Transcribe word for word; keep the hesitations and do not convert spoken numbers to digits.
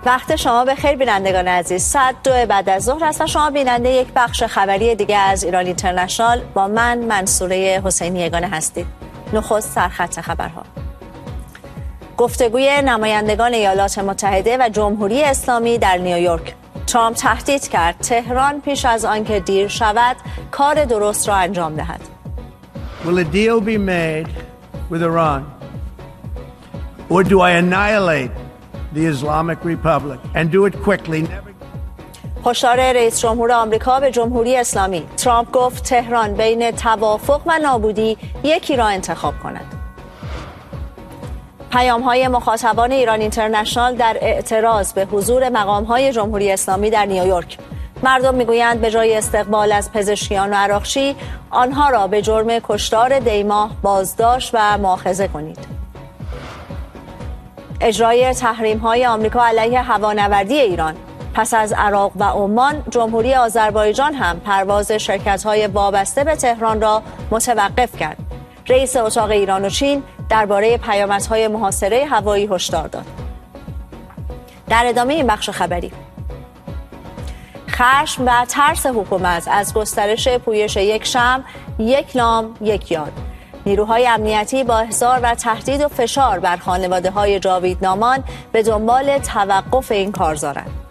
وقت شما به خیر بینندگان عزیز. ساعت دو بعد از ظهر است و شما بیننده یک بخش خبری دیگه از ایران اینترنشنال با من منصوره حسینی یگانه هستید. نخست سرخط خبرها. گفتگوی نمایندگان ایالات متحده و جمهوری اسلامی در نیویورک. ترامپ تهدید کرد تهران پیش از آنکه دیر شود کار درست را انجام دهد. Will a deal be made with Iran or do I annihilate the Islamic Republic and do it quickly? هشدار رئیس جمهور آمریکا به جمهوری اسلامی. ترامپ گفت تهران بین توافق و نابودی یکی را انتخاب کند. پیام‌های مخاطبان ایران اینترنشنال در اعتراض به حضور مقام‌های جمهوری اسلامی در نیویورک. مردم میگویند به جای استقبال از پزشکیان و عراقچی آنها را به جرم کشتار دیماه بازداشت و مؤاخذه کنید. اجرای تحریم‌های آمریکا علیه هوانوردی ایران. پس از عراق و عمان، جمهوری آذربایجان هم پرواز شرکت‌های وابسته به تهران را متوقف کرد. رئیس اتاق ایران و چین درباره پیامدهای محاصره هوایی هشدار داد. در ادامه این بخش خبری، خشم و ترس حکومت از گسترش پویش یک شمع، یک نام، یک یاد. نیروهای امنیتی با احضار و تهدید و فشار بر خانواده‌های جاویدنامان به دنبال توقف این کارزارند.